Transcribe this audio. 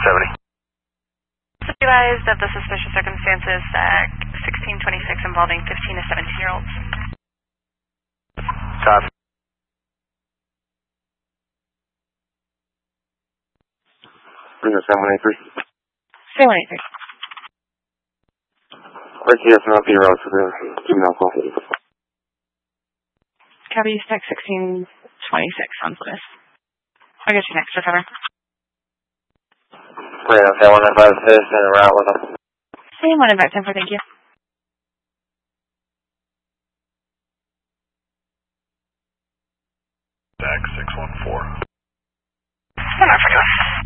Advised of the suspicious circumstances, 1626 involving 15 to 17-year-olds. Copy. Bring us 783. 783. Right here from LP Road for the juvenile call. Copy, stack 1626 on Plymouth. I'll get you next, recover. Right, okay, 195 is in a route with them. Same 195, thank you. Stack 614. One Africa.